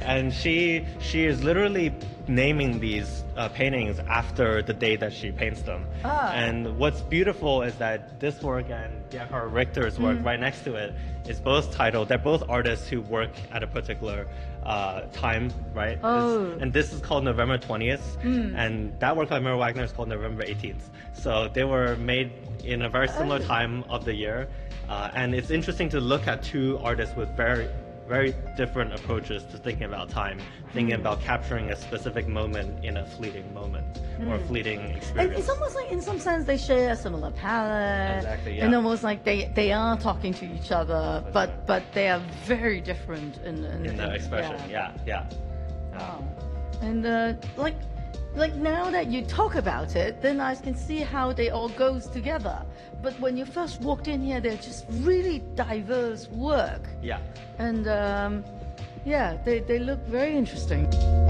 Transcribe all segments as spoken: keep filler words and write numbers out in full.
and she she is literally naming these uh, paintings after the day that she paints them. Ah. And what's beautiful is that this work and Gerhard Richter's work right next to it is both titled, they're both artists who work at a particular uh, time, right? Oh. It's- and this is called November twentieth, and that work by Miro Wagner is called November eighteenth. So they were made in a very similar time of the year. Uh, and it's interesting to look at two artists with very very different approaches to thinking about time, thinking about capturing a specific moment in a fleeting moment or a fleeting And experience. it's almost like, in some sense, they share a similar palette. Exactly, And yeah. almost like they, they are talking to each other, but but they are very different in in, in the expression, yeah, yeah. yeah. Wow. And uh, like like now that you talk about it, then I can see how they all goes together. But when you first walked in here, they're just really diverse work. Yeah. And um, yeah, they, they look very interesting.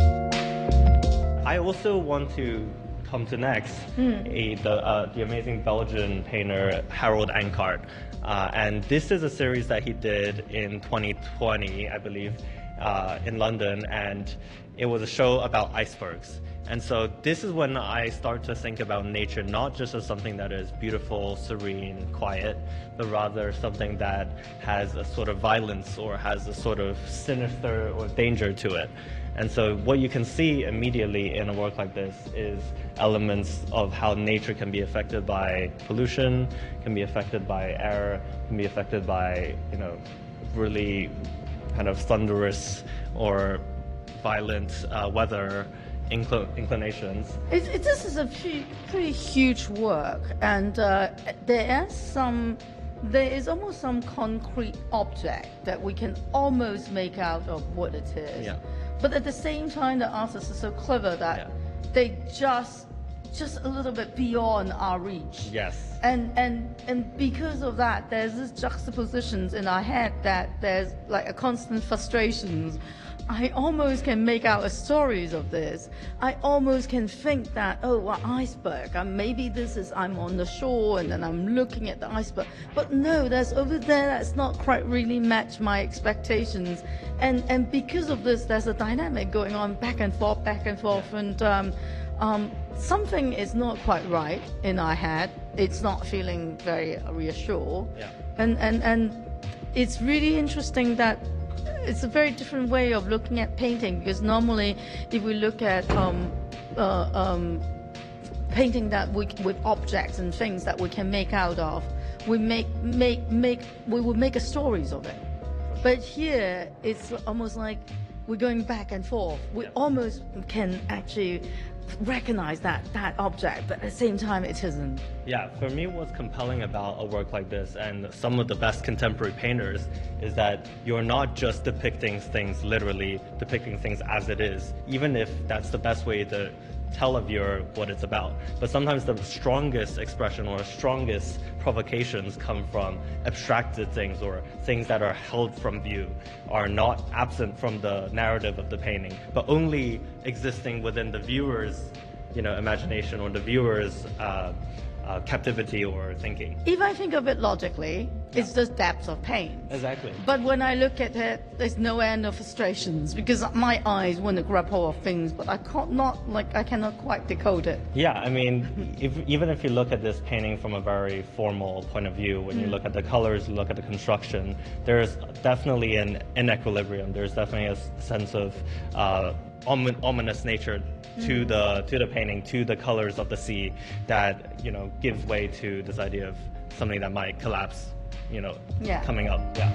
I also want to come to next a, the, uh, the amazing Belgian painter Harold Ankart. Uh, and this is a series that he did in twenty twenty, I believe, uh, in London, and it was a show about icebergs. And so this is when I start to think about nature not just as something that is beautiful, serene, quiet, but rather something that has a sort of violence or has a sort of sinister or danger to it. And so what you can see immediately in a work like this is elements of how nature can be affected by pollution, can be affected by air, can be affected by, you know, really kind of thunderous or violent uh, weather incl inclinations. It, it, this is a pretty, pretty huge work, and uh, there is some, there is almost some concrete object that we can almost make out of what it is. Yeah. But at the same time, the artists are so clever that Yeah. they just, just a little bit beyond our reach. Yes. And and and because of that, there's this juxtapositions in our head that there's like a constant frustrations. I almost can make out a stories of this. I almost can think that, oh, well, iceberg, and maybe this is, I'm on the shore and then I'm looking at the iceberg. But no, there's over there that's not quite really match my expectations. And and because of this, there's a dynamic going on back and forth, back and forth. And um, um, something is not quite right in our head. It's not feeling very reassured. Yeah. And, and, and it's really interesting that it's a very different way of looking at painting, because normally if we look at um, uh, um, painting that we, with objects and things that we can make out of, we make make make we would make a stories of it. But here it's almost like we're going back and forth. We Yeah. almost can actually recognize that that object, but at the same time it isn't. Yeah, for me, what's compelling about a work like this and some of the best contemporary painters is that you're not just depicting things literally, depicting things as it is, even if that's the best way to tell a viewer what it's about. But sometimes the strongest expression or strongest provocations come from abstracted things or things that are held from view, are not absent from the narrative of the painting, but only existing within the viewer's, you know, imagination or the viewer's uh, uh, captivity or thinking. If I think of it logically, it's just depths of pain. Exactly. But when I look at it, there's no end of frustrations because my eyes want to grab hold of things, but I can't not like I cannot quite decode it. Yeah, I mean, if, even if you look at this painting from a very formal point of view, when you look at the colors, you look at the construction, there's definitely an inequilibrium. There's definitely a s- sense of uh, omin- ominous nature to the to the painting, to the colors of the sea, that, you know, gives way to this idea of something that might collapse, you know, Yeah. coming up. Yeah.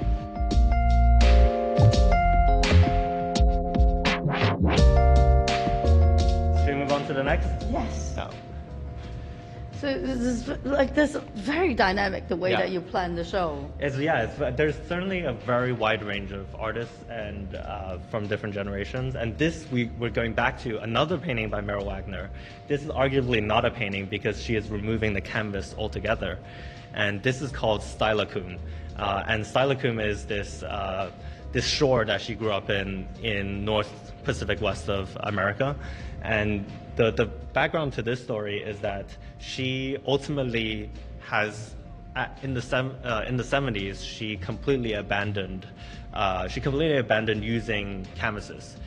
Should we move on to the next? Yes. No. So this is like this very dynamic the way Yeah. that you plan the show. It's, yeah, it's, there's certainly a very wide range of artists and uh, from different generations. And this, we, we're going back to another painting by Miro Wagner. This is arguably not a painting because she is removing the canvas altogether. And this is called Steilacoom. Uh, and Steilacoom is this, uh, this shore that she grew up in in North Pacific West of America. And the, the background to this story is that she ultimately has, at- in the sev- uh, in the seventies, she completely abandoned, uh, she completely abandoned using canvases.